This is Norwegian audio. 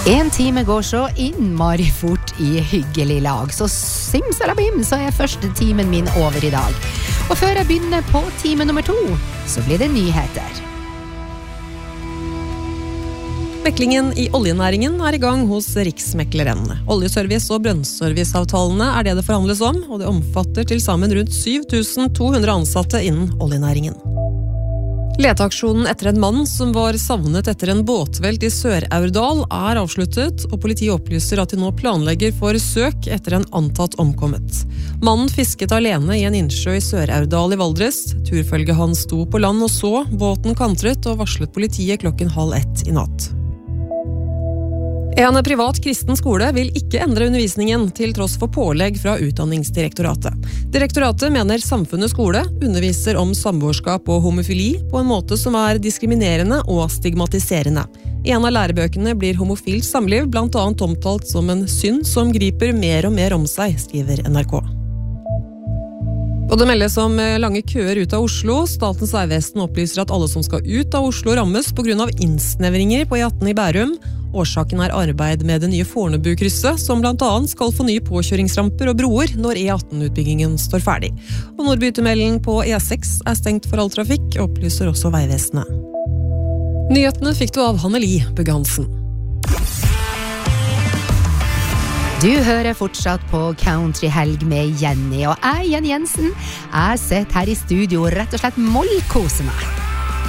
En time går så innmari fort i hyggelig lag, så simsalabim, så første timen min over i dag. Og før jeg begynner på time nummer 2, så blir det nyheter. Meklingen i oljenæringen i gang hos Riksmekleren. Oljeservice- og brønnserviceavtalene det forhandles om, og det omfatter til sammen rundt 7200 ansatte innen oljenæringen. Leteaksjonen etter en mann som var savnet etter en båtvelt i Sør-Aurdal avsluttet, og politiet opplyser at de nå planlegger for søk etter en antatt omkommet. Mannen fisket alene i en innsjø i Sør-Aurdal i Valdres. Turfølget hans sto på land og så, båten kantret og varslet politiet 12:30 i natt. En privat kristen skole vil ikke endre undervisningen til tross for pålegg fra Utdanningsdirektoratet. Direktoratet mener Samfunnets skole underviser om samboerskap og homofili på en måte som diskriminerende og stigmatiserende. I en av lærebøkene blir homofilt samliv blant annet omtalt som en synd som griper mer og mer om seg, skriver NRK. Og det meldes om lange køer ut av Oslo. Statens vegvesen opplyser at alle som skal ut av Oslo rammes på grunn av innsnevringer på E18 i Bærum. Årsaken arbeid med det nye Fornebu-krysset, som blant annet skal få nye påkjøringsramper og broer når E18-utbyggingen står ferdig. Og Nordbytunnelen på E6 stengt for all trafikk, opplyser også Vegvesenet. Nyhetene fikk du av Hanneli Bugg-Hansen. Du hører fortsatt på Countryhelg med Jenny, og Jenny Jensen. Jeg sitter her i studio og rett og slett mollkoser meg.